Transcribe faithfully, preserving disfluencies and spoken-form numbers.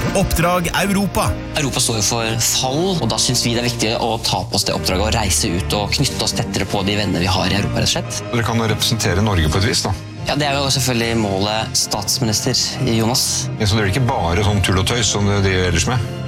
Oppdrag Europa. Europa står jo for fall, og da synes vi det er viktig å ta på oss det oppdraget og reise ut og knytte oss tettere på de venner vi har i Europa, rett og slett. Dere kan jo representere Norge på et vis, da. Ja, det er jo selvfølgelig målet statsminister Jonas. Ja, så det er ikke bare sånn tull og tøys som dere driver ellers med?